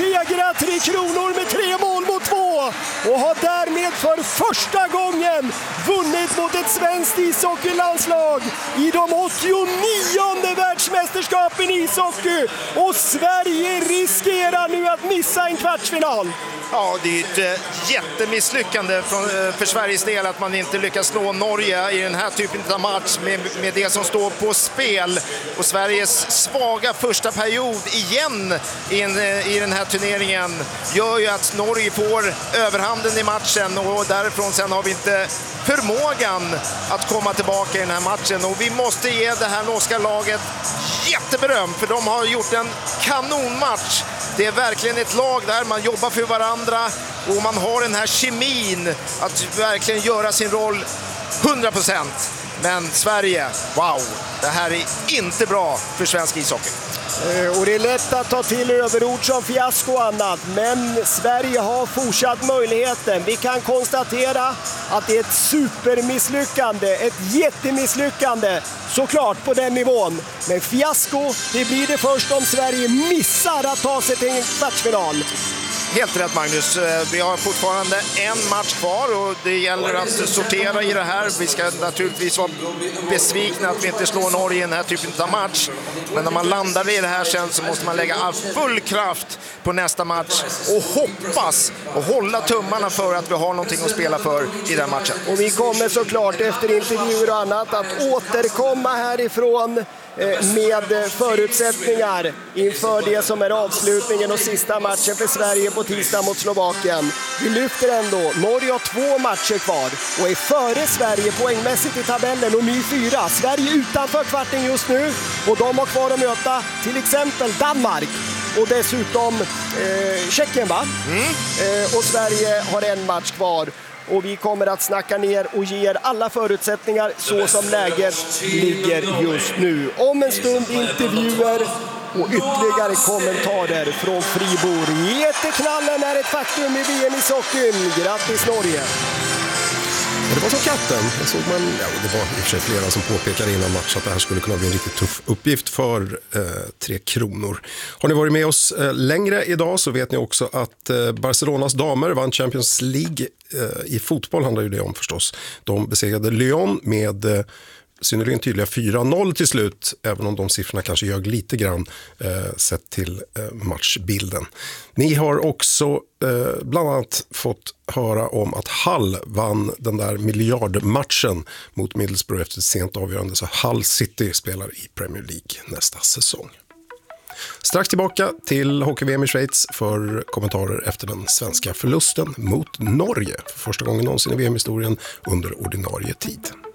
vinna Tre Kronor med tre mål mot två och har därmed för första gången vunnit mot ett svenskt ishockeylandslag i de åttionionde världsmästerskapen i ishockey, och Sverige riskerar nu att missa en kvartsfinal. Ja, det är ett jättemisslyckande för Sveriges del att man inte lyckas slå Norge i den här typen av match med, med det som står på spel. Och Sveriges svaga första period igen i, en, i den här turneringen gör ju att Norge får överhanden i matchen, och därifrån sen har vi inte förmågan att komma tillbaka i den här matchen. Och vi måste ge det här norska laget jätteberöm, för de har gjort en kanonmatch. Det är verkligen ett lag där man jobbar för varandra och man har den här kemin att verkligen göra sin roll hundra procent. Men Sverige, wow, det här är inte bra för svensk ishockey. Och det är lätt att ta till överord som fiasko och annat, men Sverige har fortsatt möjligheten. Vi kan konstatera att det är ett supermisslyckande, ett jättemisslyckande såklart på den nivån. Men fiasko, det blir det först om Sverige missar att ta sig till en kvartsfinal. Helt rätt, Magnus. Vi har fortfarande en match kvar och det gäller att sortera i det här. Vi ska naturligtvis vara besvikna att vi inte slår Norge i den här typen av match. Men när man landar i det här sen så måste man lägga all full kraft på nästa match och hoppas och hålla tummarna för att vi har någonting att spela för i den matchen. Och vi kommer såklart efter intervjuer och annat att återkomma härifrån med förutsättningar inför det som är avslutningen och sista matchen för Sverige på tisdag mot Slovakien. Vi lyfter ändå, Norge har två matcher kvar och är före Sverige poängmässigt i tabellen och ny fyra. Sverige utanför kvarten just nu och de har kvar att möta till exempel Danmark och dessutom eh, Tjeckien, va? Mm. Eh, och Sverige har en match kvar. Och vi kommer att snacka ner och ge er alla förutsättningar så som läget ligger just nu. Om en stund intervjuer och ytterligare kommentarer från Fribourg. Jätteknallen är ett faktum i V M i hockeyn. Grattis Norge! Det var som katten. Jag såg man, ja, det var i och för sig flera som påpekade innan match att det här skulle kunna bli en riktigt tuff uppgift för eh, Tre Kronor. Har ni varit med oss eh, längre idag så vet ni också att eh, Barcelonas damer vann Champions League. Eh, I fotboll handlar ju det om förstås. De besegrade Lyon med eh, synnerligen tydliga fyra noll till slut, även om de siffrorna kanske ljög lite grann eh, sett till eh, matchbilden. Ni har också eh, bland annat fått höra om att Hull vann den där miljardmatchen mot Middlesbrough efter ett sent avgörande, så Hull City spelar i Premier League nästa säsong. Strax tillbaka till Hockey-V M i Schweiz för kommentarer efter den svenska förlusten mot Norge för första gången någonsin i V M-historien under ordinarie tid.